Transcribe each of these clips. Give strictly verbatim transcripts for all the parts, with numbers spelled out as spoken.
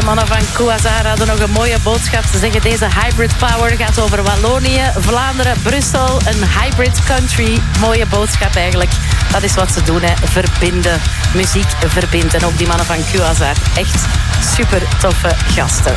mannen van Quasar hadden nog een mooie boodschap. Ze zeggen deze hybrid power gaat over Wallonië, Vlaanderen, Brussel. Een hybrid country. Mooie boodschap eigenlijk. Dat is wat ze doen, hè. Verbinden. Muziek verbindt. En ook die mannen van Quasar. Echt super toffe gasten.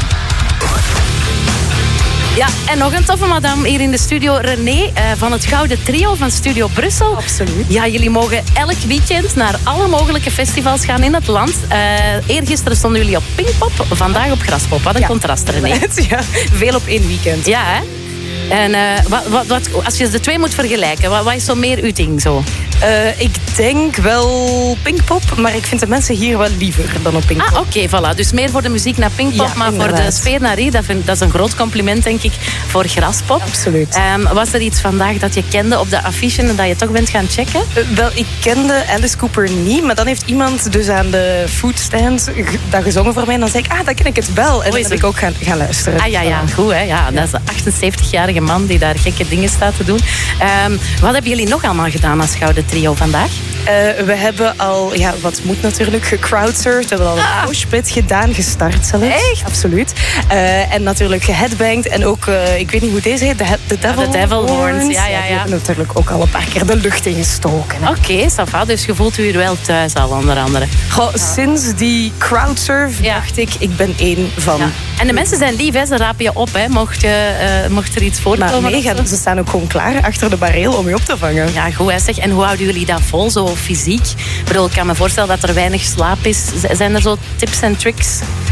Ja, en nog een toffe madame hier in de studio. René uh, van het Gouden Trio van Studio Brussel. Absoluut. Ja, jullie mogen elk weekend naar alle mogelijke festivals gaan in het land. Uh, eergisteren stonden jullie op Pinkpop, vandaag op Graspop. Wat een ja. contrast, René. Ja, veel op één weekend. Ja, hè? En uh, wat, wat, wat, als je de twee moet vergelijken, wat, wat is zo meer uw ding zo? Uh, ik denk wel Pinkpop, maar ik vind de mensen hier wel liever dan op Pinkpop. Ah, oké, okay, voilà. Dus meer voor de muziek naar Pinkpop, ja, maar inderdaad. Voor de sfeer naar hier, dat, vind, dat is een groot compliment, denk ik, voor Graspop. Absoluut. Um, was er iets vandaag dat je kende op de affiche en dat je toch bent gaan checken? Uh, wel, ik kende Alice Cooper niet, maar dan heeft iemand dus aan de foodstand dat gezongen voor mij. En dan zei ik, ah, dat ken ik het wel. En dan ben ik ook gaan, gaan luisteren. Ah ja, ja, goed hè. Ja, dat is een achtenzeventigjarige man die daar gekke dingen staat te doen. Um, wat hebben jullie nog allemaal gedaan als Gouden Trio vandaag? Uh, we hebben al, ja, wat moet natuurlijk, gecrowdsurfd. We hebben al een ah. moshpit gedaan, gestart zelfs. Echt? Absoluut. Uh, en natuurlijk geheadbanged. En ook, uh, ik weet niet hoe deze heet, de, de Devil, de Devil Horns. Horns. Ja, ja, ja. Die hebben natuurlijk ook al een paar keer de lucht ingestoken. Oké, okay, ça va. Dus je voelt u hier wel thuis al, onder andere. Goh, sinds die crowdsurf ja. dacht ik, ik ben één van. Ja. En de mensen zijn lief, hè. Ze rapen je op, hè. Mocht, je, uh, mocht er iets voorkomen. Maar mega, ze staan ook gewoon klaar achter de bareel om je op te vangen. Ja, goed hè, zeg. En hoe houden jullie dat vol, zo fysiek? Ik bedoel, ik kan me voorstellen dat er weinig slaap is. Zijn er zo tips en tricks?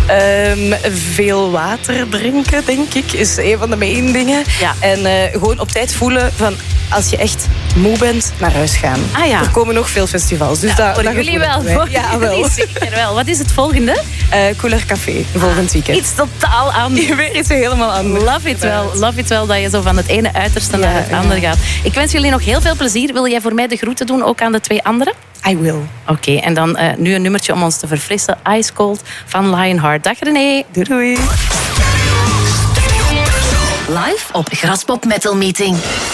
Um, veel water drinken, denk ik, is een van de main dingen. Ja. En uh, gewoon op tijd voelen van, als je echt moe bent, naar huis gaan. Ah, ja. Er komen nog veel festivals. Dus ja, dat, voor dat jullie wel. Voor ja, wel. jullie zeker wel. Wat is het volgende? Uh, Cooler Café, volgend weekend. Iets totaal anders. Weer iets helemaal anders. Love it wel. Love it wel dat je zo van het ene uiterste ja, naar het andere ja. gaat. Ik wens jullie nog heel veel plezier. Wil jij voor mij de groeten doen, ook aan de twee anderen? I will. Oké, okay, en dan uh, nu een nummertje om ons te verfrissen. Ice Cold van Lionheart. Dag René. Doei doei. Live op Graspop Metal Meeting.